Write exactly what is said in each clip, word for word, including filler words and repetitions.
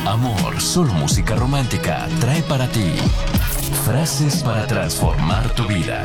Amor, solo música romántica trae para ti frases para transformar tu vida.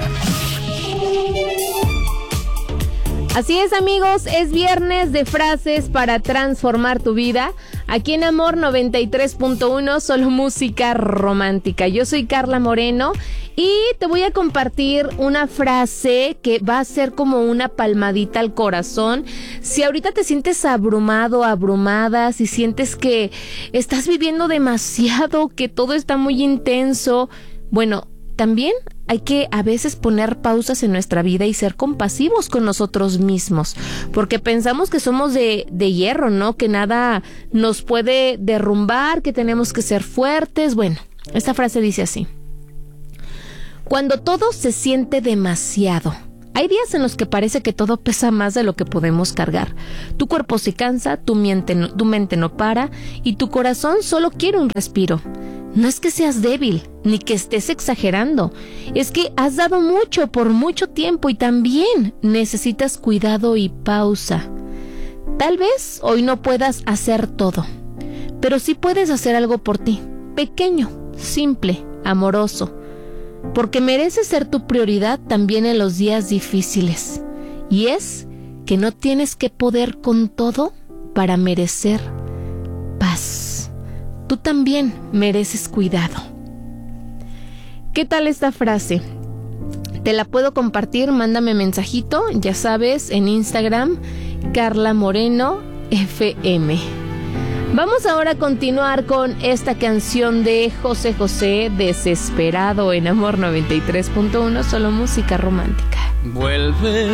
Así es, amigos, es viernes de frases para transformar tu vida. Aquí en Amor noventa y tres punto uno, solo música romántica. Yo soy Carla Moreno y te voy a compartir una frase que va a ser como una palmadita al corazón. Si ahorita te sientes abrumado, abrumada, si sientes que estás viviendo demasiado, que todo está muy intenso, bueno, también hay que a veces poner pausas en nuestra vida y ser compasivos con nosotros mismos, porque pensamos que somos de, de hierro, ¿no? Que nada nos puede derrumbar, que tenemos que ser fuertes. Bueno, esta frase dice así: cuando todo se siente demasiado, hay días en los que parece que todo pesa más de lo que podemos cargar. Tu cuerpo se cansa, tu mente no, tu mente no para y tu corazón solo quiere un respiro. No es que seas débil, ni que estés exagerando. Es que has dado mucho por mucho tiempo y también necesitas cuidado y pausa. Tal vez hoy no puedas hacer todo, pero sí puedes hacer algo por ti. Pequeño, simple, amoroso. Porque mereces ser tu prioridad también en los días difíciles. Y es que no tienes que poder con todo para merecer paz. Tú también mereces cuidado. ¿Qué tal esta frase? Te la puedo compartir, mándame mensajito, ya sabes, en Instagram, Carla Moreno F M. Vamos ahora a continuar con esta canción de José José, Desesperado, en Amor noventa y tres punto uno, solo música romántica. Vuelve,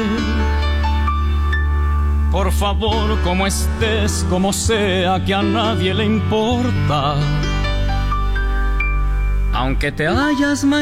por favor, como estés, como sea, que a nadie le importa. Aunque te hayas